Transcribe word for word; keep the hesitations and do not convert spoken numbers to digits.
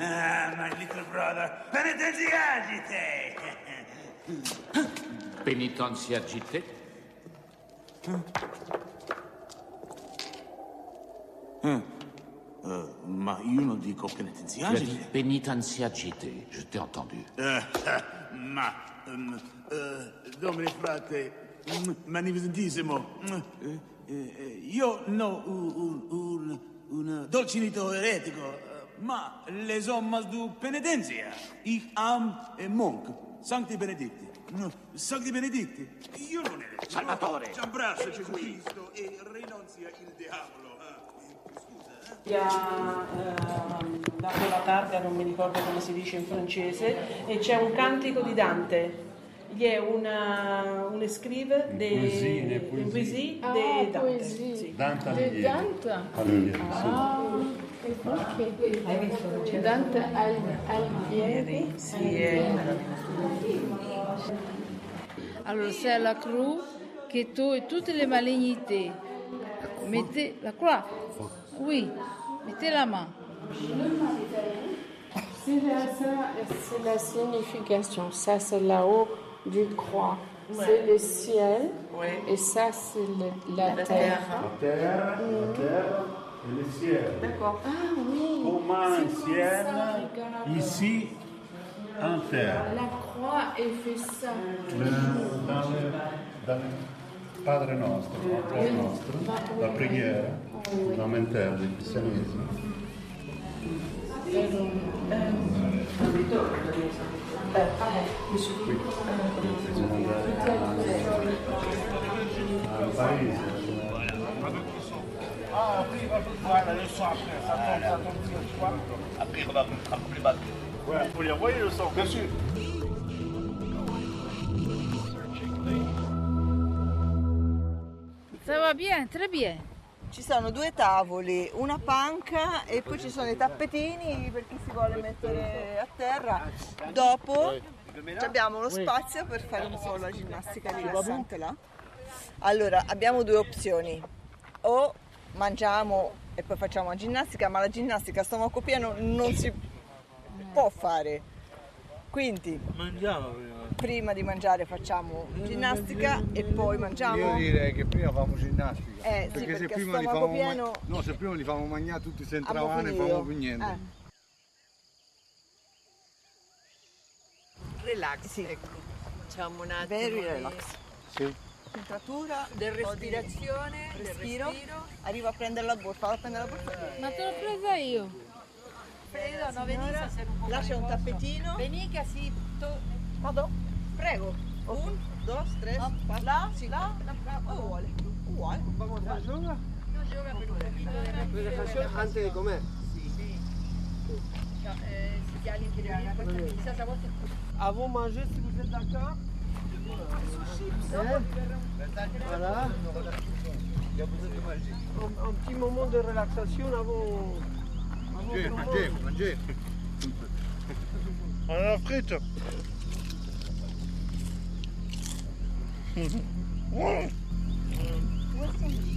Ah, my little brother, penitenziagite! Penitenziagite? Uh, uh, ma io non dico penitenziagite. Penitenziagite, je t'ai entendu. Uh, ma, um, uh, domine frate, um, magnificentissimo, uh, uh, uh, io no un, un, un dolcinito eretico, uh, ma les hommes du penitenzia, ich am e monk, sancti benedicti. Uh, sancti benedicti, io non ero. Salvatore! Ci abbraccia Gesù Cristo e rinunzia il diavolo. Gli ha eh, dato la targa, non mi ricordo come si dice in francese, e c'è un cantico di Dante. Gli è una, un escrive de poesie, une poésie Ah, de Dante. poesie. Sì. Dante De Alighieri. Dante. Alighieri, Ah, ok. Dante Alighieri. Sì, è Alors c'est à la croix que tout et toutes les malignités. Mettez la croix. Oui, mettez la main. C'est la, ça, c'est la signification. Ça, c'est là-haut du croix. C'est le ciel. Ouais. Et ça, c'est le- la, La terre. terre. La terra, la terra e le ciel. D'accord. Ah oui. Come C'est comme ciel, ça, regarde. ici, en terre. La croix est fait ça. Le- Dans le, dans le Padre nostro, il Padre nostro, la preghiera fondamentale del cristianesimo. Qui, bisogna andare a Parigi. Ah, prima, guarda, adesso apre, sta stato un tiro qua. Aprire va apri le Ouais, faut lui envoyer le sang. Bien sûr. Ça va bien, très bien. Ci sono due tavoli, una panca e poi ci sono i tappetini per chi si vuole mettere a terra. Dopo abbiamo lo spazio per fare un po' la ginnastica rilassante là. Allora, abbiamo due opzioni. O mangiamo e poi facciamo la ginnastica, ma la ginnastica a stomaco pieno non si può fare. Quindi Mangiamo prima. prima di mangiare facciamo ginnastica e poi mangiamo. Io direi che prima facciamo ginnastica. Eh, sì, perché, perché se a prima li stomaco famo pieno- ma- no, se prima li famo mangiare tutti senza Abbiamo lavare, finito. famo più niente. Eh. Relax, Sì. ecco. Facciamo un attimo Very di relax. Sì. Centratura, del un po' di respirazione, del respiro. respiro. Arrivo a prendere la borsa, vado a prendere la borsa. Ma te l'ho presa io. Fredo, no, veni Signora, se non può lascia fare un corso. tappetino. Veni che si... To... Vado. Prego. Un, dos, tres, cuatro, Là, cinco. là, là, Oh, uguale. Uguale. No gioca per un poquito de respiro. Antes de comer. Eh, si chiama l'interiore, questa quizás a volte... Avant manger, si vous êtes d'accord. Voilà. Un, un petit moment de relaxation avant. Mangiare, mangiare, mangiare. Alla fritta. Due